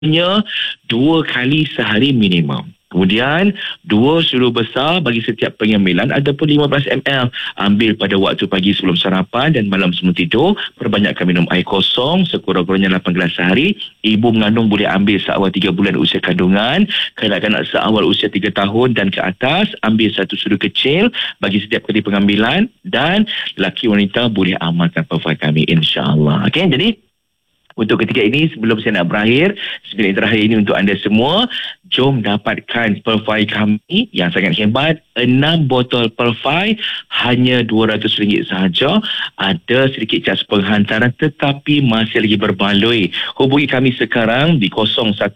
hanya 2 kali sehari minimum. Kemudian 2 sudu besar bagi setiap pengambilan ataupun 15 ml. Ambil pada waktu pagi sebelum sarapan dan malam sebelum tidur. Perbanyakkan minum air kosong sekurang-kurangnya 8 gelas sehari. Ibu mengandung boleh ambil seawal 3 bulan usia kandungan. Kanak-kanak seawal usia 3 tahun dan ke atas ambil 1 sudu kecil bagi setiap kali pengambilan. Dan lelaki wanita boleh amalkan perfai kami, insya-Allah. Okey, jadi untuk ketika ini, sebelum saya nak berakhir, seminit terakhir ini untuk anda semua, jom dapatkan perfai kami yang sangat hebat. 6 botol perfai hanya RM200 sahaja. Ada sedikit cas penghantaran tetapi masih lagi berbaloi. Hubungi kami sekarang di 014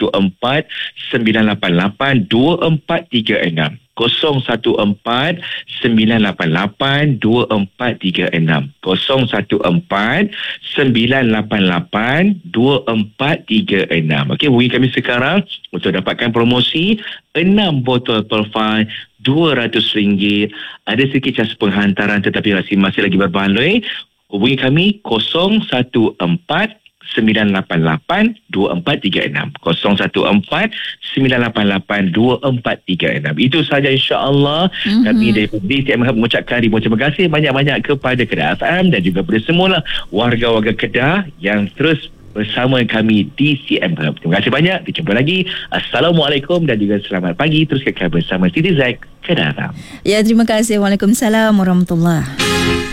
988 2436. 014 988 2436. 014 988 2436. Okey, hubungi kami sekarang untuk dapatkan promosi 6 botol perfai RM200. Ada sedikit cas penghantaran tetapi masih lagi berbaloi. Hubungi kami 014 988 2436. 014 988 2436. Itu sahaja, insya-Allah. Kami dari TM Hub mengucapkan ribuan terima kasih banyak-banyak kepada Kedah FM dan juga kepada semua warga-warga Kedah yang terus bersama kami di CM Hub. Terima kasih banyak. Kita jumpa lagi. Assalamualaikum dan juga selamat pagi. Terus kekal bersama Siti Zack Kedah FM. Ya, terima kasih. Waalaikumsalam warahmatullahi.